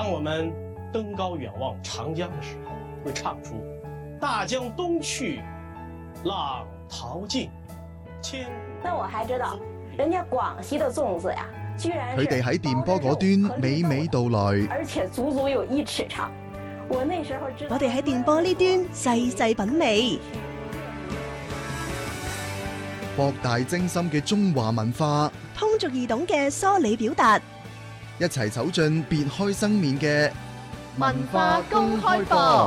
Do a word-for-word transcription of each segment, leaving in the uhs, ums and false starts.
当我们登高远望长江的时候，会唱出大江东去，浪淘尽，千古。 那我還知道，人家廣西的粽子呀，居然佢哋喺電波嗰端娓娓道來， 而且足足有一尺長。我那時候知道， 我哋喺電波呢端細細品味， 博大精深嘅中華文化， 通俗易懂嘅梳理表達， 一齊走進別開生面嘅文化公開課。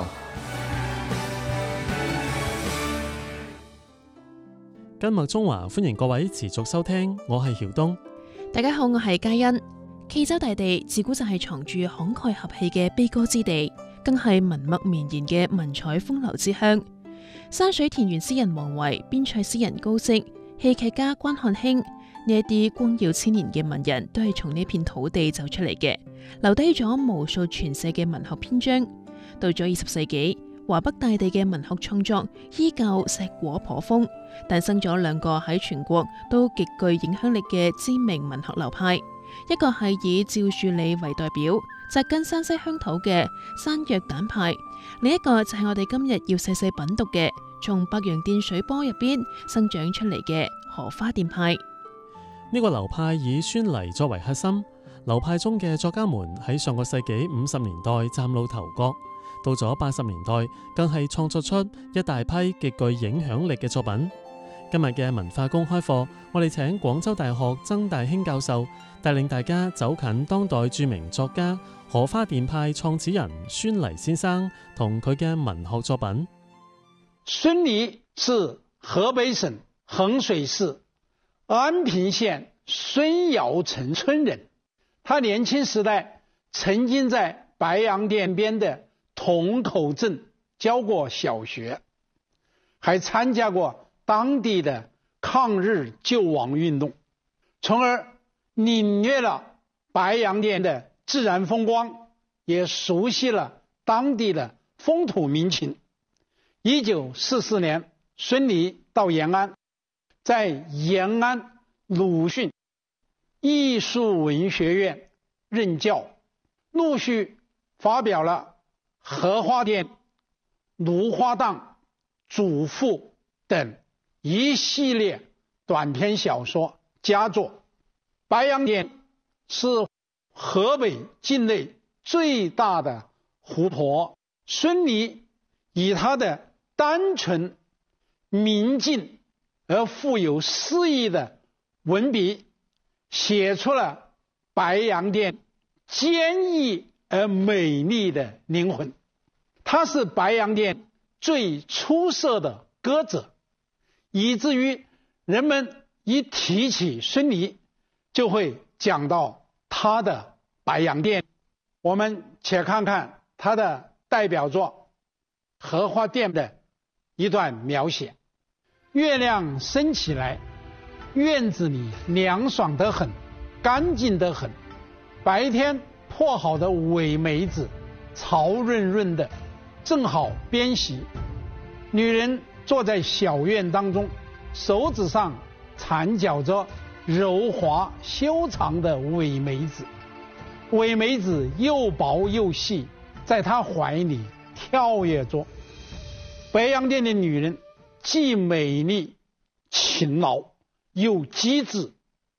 今日中華歡迎各位持續收聽，我係曉東。 大家好，我係嘉欣。冀州大地自古就係藏住慷慨合氣嘅悲歌之地，更係文墨綿延嘅文采風流之鄉。山水田園詩人王維、邊塞詩人高適、戲劇家關漢卿呢一啲光耀千年嘅文人，都係從呢片土地走出嚟嘅，留低咗無數傳世嘅文學篇章。到咗二十世紀，華北大地嘅文學創作依舊碩果頗豐，誕生咗兩個喺全國都極具影響力嘅知名文學流派。一個係以趙樹理為代表，扎根山西鄉土嘅山藥蛋派；另一個就係我哋今日要細細品讀嘅，從白洋淀水波入邊生長出嚟嘅荷花澱派。 呢個流派以孫犁作為核心，流派中嘅作家們喺上個世紀五十年代嶄露頭角，到咗八十年代更係創作出一大批極具影響力嘅作品。今日嘅文化公開課，我哋請廣州大學曾大興教授帶領大家走近當代著名作家荷花澱派創始人孫犁先生同佢嘅文學作品。 孫犁是河北省衡水市安平縣孫窯城村人，他年輕時代曾經在白洋淀邊的同口鎮教過小學，還參加過當地的抗日救亡運動，從而領略了白洋淀的自然風光，也熟悉了當地的風土民情。一九四四年，孫犁到延安，在延安魯迅藝術文學院任教，陸續發表了《荷花澱》《蘆花蕩》《祖父》等一系列短篇小說佳作。白洋淀是河北境內最大的湖泊，孫犁以他的單純明淨而富有詩意的文筆，寫出了白洋淀堅毅而美麗的靈魂。他是白洋淀最出色的歌者，以至於人們一提起孫犁，就會講到他的白洋淀。我們且看看他的代表作《荷花澱》的一段描寫。月亮升起來，院子裡涼爽得很，乾淨得很。白天破好的葦梅子潮潤潤的，正好邊席。女人坐在小院當中，手指上纏繞着柔滑修長的葦梅子，葦梅子又薄又細，在她懷裡跳躍着。白洋淀的女人既美麗勤勞又機智，